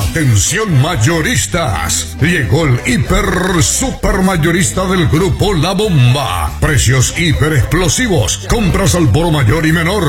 Atención mayoristas, llegó el hiper super mayorista del grupo La Bomba. Precios hiper explosivos, compras al por mayor y menor